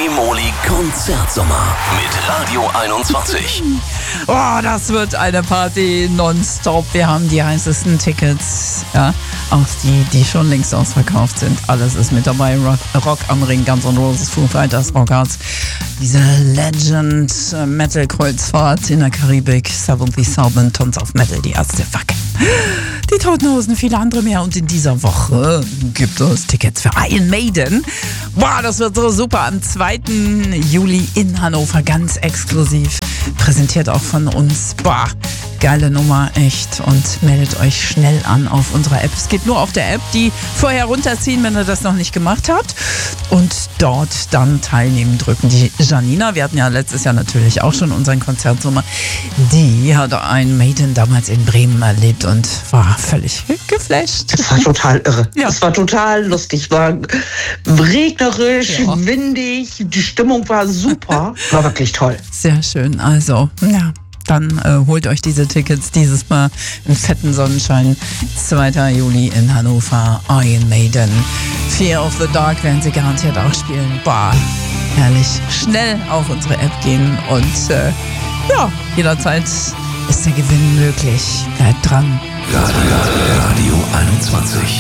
Moli Konzertsommer mit Radio 21. Oh, das wird eine Party nonstop. Wir haben die heißesten Tickets, ja, auch die schon längst ausverkauft sind. Alles ist mit dabei. Rock am Ring, Guns N' Roses, Foo Fighters, Rockarts. Diese Legend-Metal-Kreuzfahrt in der Karibik, 70,000 Tons of Metal, die erste Fuck. Die Toten Hosen, viele andere mehr. Und in dieser Woche gibt es Tickets für Iron Maiden. Boah, das wird so super. Am 2. Juli in Hannover, ganz exklusiv. Präsentiert auch von uns. Boah, geile Nummer, echt. Und meldet euch schnell an auf unserer App. Es geht nur auf der App, die vorher runterziehen, wenn ihr das noch nicht gemacht habt. Und dort dann teilnehmen drücken. Die Janina, wir hatten ja letztes Jahr natürlich auch schon unseren Konzertsommer. Die hat Iron Maiden damals in Bremen erlebt und war völlig geflasht. Das war total irre. Ja. Das war total lustig. War regnerisch, Ja. windig. Die Stimmung war super. War wirklich toll. Sehr schön. Also, ja, dann holt euch diese Tickets dieses Mal im fetten Sonnenschein. 2. Juli in Hannover, Iron Maiden. Fear of the Dark werden sie garantiert auch spielen. Boah, herrlich. Schnell auf unsere App gehen und ja, jederzeit ist der Gewinn möglich. Bleibt dran. Radio 21.